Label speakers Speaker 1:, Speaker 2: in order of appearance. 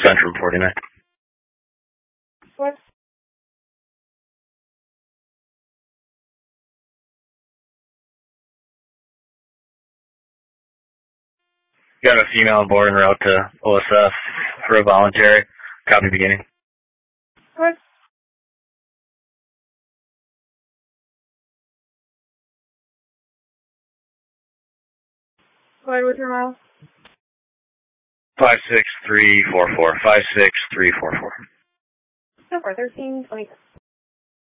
Speaker 1: Central 49.
Speaker 2: What?
Speaker 1: Got a female on board en route to OSF for a voluntary. Copy beginning.
Speaker 2: What? What was your mile?
Speaker 1: 56344. 56344.
Speaker 2: So far, 13:26.